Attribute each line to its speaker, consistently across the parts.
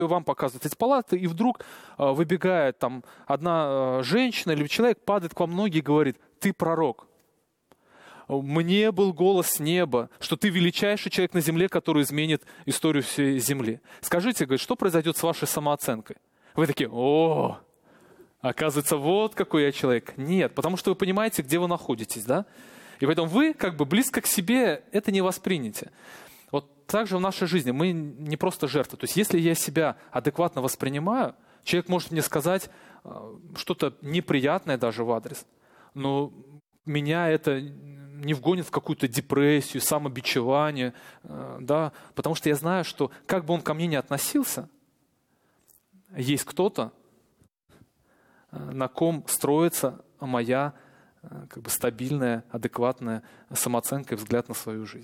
Speaker 1: вам показывают эти палаты, и вдруг выбегает там одна женщина или человек, падает к вам в ноги и говорит: ты пророк. Мне был голос с неба, что ты величайший человек на земле, который изменит историю всей земли. Скажите, говорит, что произойдет с вашей самооценкой? Вы такие: о, оказывается, вот какой я человек. Нет, потому что вы понимаете, где вы находитесь, да? И поэтому вы как бы близко к себе это не воспримете. Вот так же в нашей жизни мы не просто жертвы. То есть если я себя адекватно воспринимаю, человек может мне сказать что-то неприятное даже в адрес, но меня это не вгонит в какую-то депрессию, самобичевание, да, потому что я знаю, что как бы он ко мне ни относился, есть кто-то, на ком строится моя как бы стабильная, адекватная самооценка и взгляд на свою жизнь.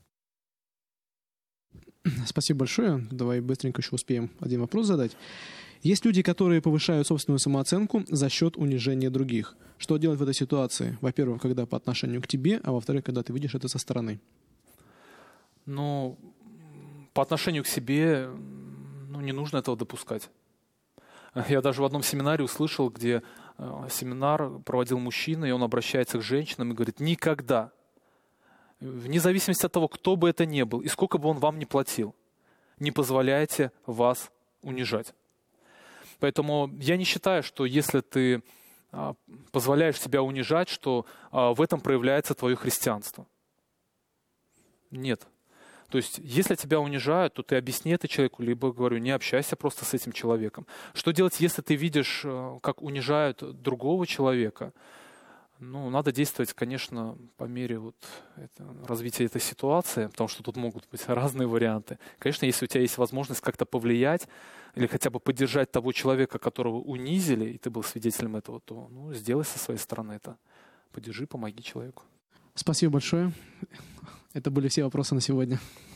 Speaker 2: Спасибо большое. Давай быстренько еще успеем один вопрос задать. Есть люди, которые повышают собственную самооценку за счет унижения других. Что делать в этой ситуации? Во-первых, когда по отношению к тебе, а во-вторых, когда ты видишь это со стороны.
Speaker 1: Ну, по отношению к себе, не нужно этого допускать. Я даже в одном семинаре услышал, где семинар проводил мужчина, и он обращается к женщинам и говорит: никогда, вне зависимости от того, кто бы это ни был и сколько бы он вам ни платил, не позволяйте вас унижать. Поэтому я не считаю, что если ты позволяешь себя унижать, что в этом проявляется твое христианство. Нет. То есть, если тебя унижают, то ты объясни это человеку, либо, говорю, не общайся просто с этим человеком. Что делать, если ты видишь, как унижают другого человека? Надо действовать, конечно, по мере развития этой ситуации, потому что тут могут быть разные варианты. Конечно, если у тебя есть возможность как-то повлиять или хотя бы поддержать того человека, которого унизили, и ты был свидетелем этого, то сделай со своей стороны это. Поддержи, помоги человеку.
Speaker 2: Спасибо большое. Это были все вопросы на сегодня.